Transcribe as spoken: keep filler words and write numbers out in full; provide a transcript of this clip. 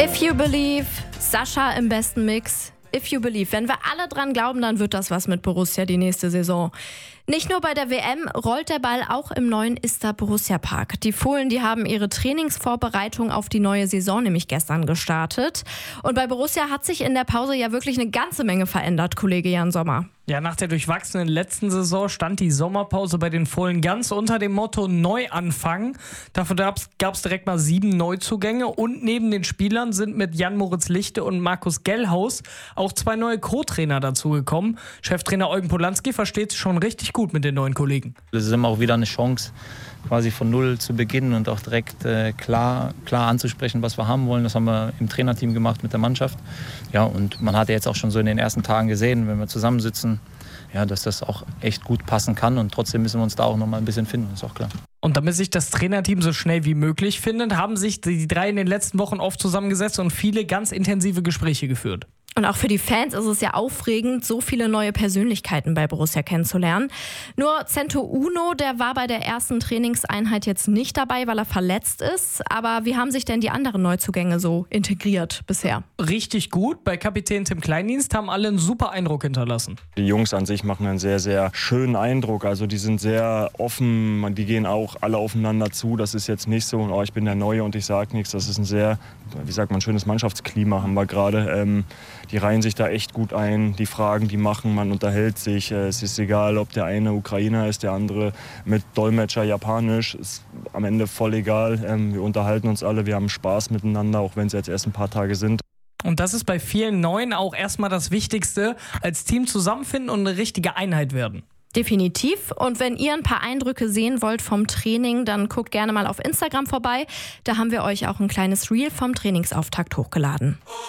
If you believe, Sascha im besten Mix. If you believe. Wenn wir alle dran glauben, dann wird das was mit Borussia die nächste Saison. Nicht nur bei der W M rollt der Ball auch im neuen Ister Borussia Park. Die Fohlen, die haben ihre Trainingsvorbereitung auf die neue Saison nämlich gestern gestartet. Und bei Borussia hat sich in der Pause ja wirklich eine ganze Menge verändert, Kollege Jan Sommer. Ja, nach der durchwachsenen letzten Saison stand die Sommerpause bei den Fohlen ganz unter dem Motto Neuanfang. Dafür gab es direkt mal sieben Neuzugänge und neben den Spielern sind mit Jan-Moritz Lichte und Markus Gellhaus auch zwei neue Co-Trainer dazugekommen. Cheftrainer Eugen Polanski versteht sich schon richtig gut mit den neuen Kollegen. Das ist immer auch wieder eine Chance, quasi von Null zu beginnen und auch direkt äh, klar, klar anzusprechen, was wir haben wollen. Das haben wir im Trainerteam gemacht mit der Mannschaft. Ja, und man hat ja jetzt auch schon so in den ersten Tagen gesehen, wenn wir zusammensitzen, ja, dass das auch echt gut passen kann. Und trotzdem müssen wir uns da auch noch mal ein bisschen finden, ist auch klar. Und damit sich das Trainerteam so schnell wie möglich findet, haben sich die drei in den letzten Wochen oft zusammengesetzt und viele ganz intensive Gespräche geführt. Und auch für die Fans ist es ja aufregend, so viele neue Persönlichkeiten bei Borussia kennenzulernen. Nur Cento Uno, der war bei der ersten Trainingseinheit jetzt nicht dabei, weil er verletzt ist. Aber wie haben sich denn die anderen Neuzugänge so integriert bisher? Richtig gut. Bei Kapitän Tim Kleindienst haben alle einen super Eindruck hinterlassen. Die Jungs an sich machen einen sehr, sehr schönen Eindruck. Also die sind sehr offen, die gehen auch alle aufeinander zu. Das ist jetzt nicht so, oh, ich bin der Neue und ich sage nichts. Das ist ein sehr, wie sagt man, schönes Mannschaftsklima haben wir gerade. Ähm, Die reihen sich da echt gut ein, die Fragen, die machen, man unterhält sich. Es ist egal, ob der eine Ukrainer ist, der andere mit Dolmetscher Japanisch. Ist am Ende voll egal. Wir unterhalten uns alle, wir haben Spaß miteinander, auch wenn es jetzt erst ein paar Tage sind. Und das ist bei vielen Neuen auch erstmal das Wichtigste, als Team zusammenfinden und eine richtige Einheit werden. Definitiv. Und wenn ihr ein paar Eindrücke sehen wollt vom Training, dann guckt gerne mal auf Instagram vorbei. Da haben wir euch auch ein kleines Reel vom Trainingsauftakt hochgeladen.